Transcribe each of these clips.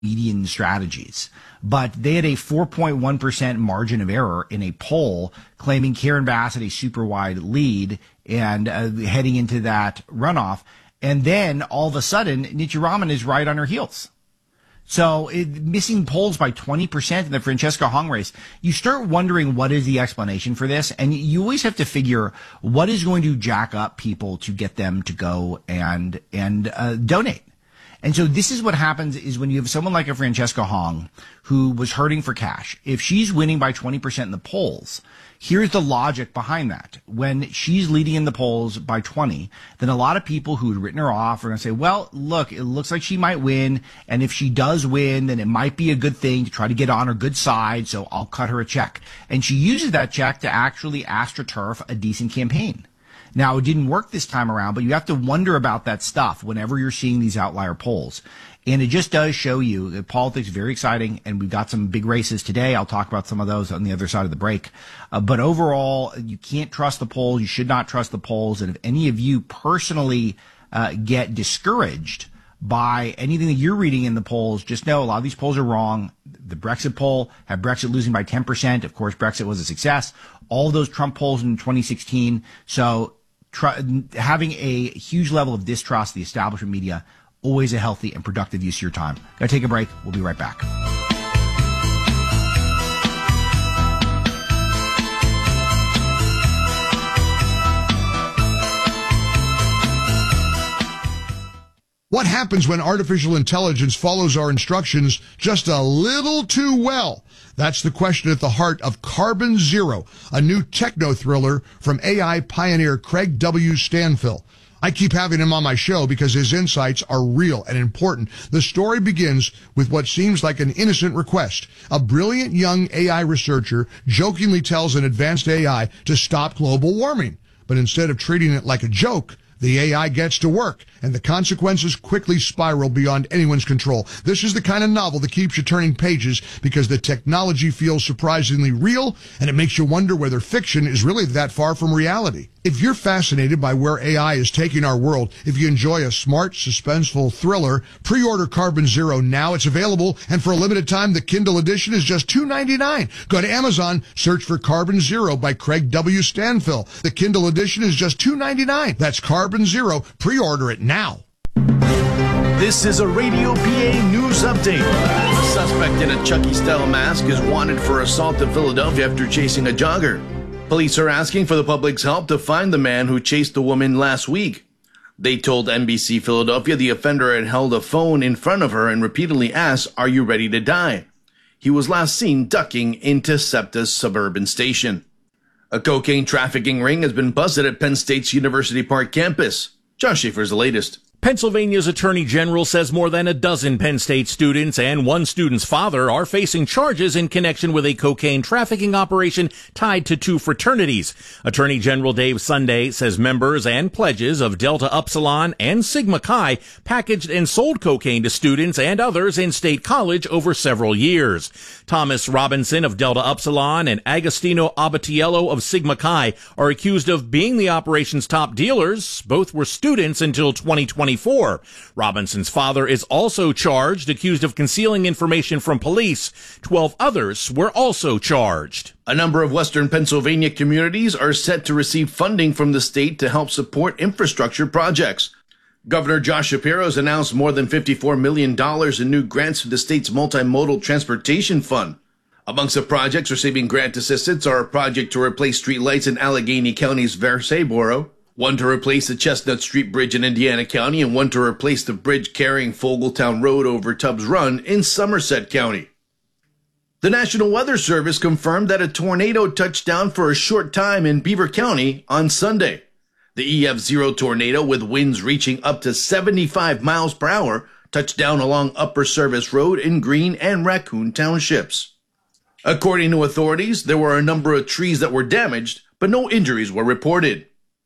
median strategies. But they had a 4.1% margin of error in a poll claiming Karen Bass had a super wide lead and heading into that runoff. And then all of a sudden, Nitya Raman is right on her heels. So missing polls by 20% in the Francesca Hong race, you start wondering what is the explanation for this. And you always have to figure what is going to jack up people to get them to go and donate. And so this is what happens is when you have someone like a Francesca Hong who was hurting for cash. If she's winning by 20% in the polls, here's the logic behind that. When she's leading in the polls by 20, then a lot of people who had written her off are going to say, well, look, it looks like she might win. And if she does win, then it might be a good thing to try to get on her good side. So I'll cut her a check. And she uses that check to actually astroturf a decent campaign. Now, it didn't work this time around, but you have to wonder about that stuff whenever you're seeing these outlier polls. And it just does show you that politics is very exciting, and we've got some big races today. I'll talk about some of those on the other side of the break. But overall, you can't trust the polls. You should not trust the polls. And if any of you personally get discouraged by anything that you're reading in the polls, just know a lot of these polls are wrong. The Brexit poll had Brexit losing by 10%. Of course, Brexit was a success. All of those Trump polls in 2016. So having a huge level of distrust of the establishment media, always a healthy and productive use of your time. Gotta take a break. We'll be right back. What happens when artificial intelligence follows our instructions just a little too well? That's the question at the heart of Carbon Zero, a new techno thriller from AI pioneer Craig W. Stanfill. I keep having him on my show because his insights are real and important. The story begins with what seems like an innocent request. A brilliant young AI researcher jokingly tells an advanced AI to stop global warming. But instead of treating it like a joke, the AI gets to work, and the consequences quickly spiral beyond anyone's control. This is the kind of novel that keeps you turning pages because the technology feels surprisingly real, and it makes you wonder whether fiction is really that far from reality. If you're fascinated by where AI is taking our world, if you enjoy a smart, suspenseful thriller, pre-order Carbon Zero now. It's available, and for a limited time, the Kindle edition is just $2.99. Go to Amazon, search for Carbon Zero by Craig W. Stanfill. The Kindle edition is just $2.99. That's Carbon Zero. Pre-order it now. This is a Radio PA news update. A suspect in a Chucky-style mask is wanted for assault in Philadelphia after chasing a jogger. Police are asking for the public's help to find the man who chased the woman last week. They told NBC Philadelphia the offender had held a phone in front of her and repeatedly asked, "Are you ready to die?" He was last seen ducking into SEPTA's suburban station. A cocaine trafficking ring has been busted at Penn State's University Park campus. Josh Schaefer's the latest. Pennsylvania's Attorney General says more than a dozen Penn State students and one student's father are facing charges in connection with a cocaine trafficking operation tied to two fraternities. Attorney General Dave Sunday says members and pledges of Delta Upsilon and Sigma Chi packaged and sold cocaine to students and others in State College over several years. Thomas Robinson of Delta Upsilon and Agostino Abatiello of Sigma Chi are accused of being the operation's top dealers. Both were students until 2024. Robinson's father is also charged, accused of concealing information from police. 12 others were also charged. A number of Western Pennsylvania communities are set to receive funding from the state to help support infrastructure projects. Governor Josh Shapiro has announced more than $54 million in new grants to the state's multimodal transportation fund. Amongst the projects receiving grant assistance are a project to replace streetlights in Allegheny County's Versailles Borough, one to replace the Chestnut Street Bridge in Indiana County, and one to replace the bridge carrying Fogeltown Road over Tubbs Run in Somerset County. The National Weather Service confirmed that a tornado touched down for a short time in Beaver County on Sunday. The EF0 tornado, with winds reaching up to 75 miles per hour, touched down along Upper Service Road in Green and Raccoon Townships. According to authorities, there were a number of trees that were damaged, but no injuries were reported.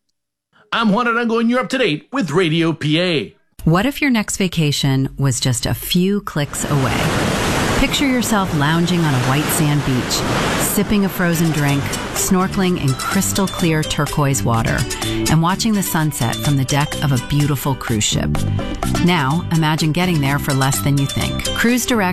I'm Juan Arango, and you're up to date with Radio PA. What if your next vacation was just a few clicks away? Picture yourself lounging on a white sand beach, sipping a frozen drink, snorkeling in crystal clear turquoise water, and watching the sunset from the deck of a beautiful cruise ship. Now, imagine getting there for less than you think. Cruise Direct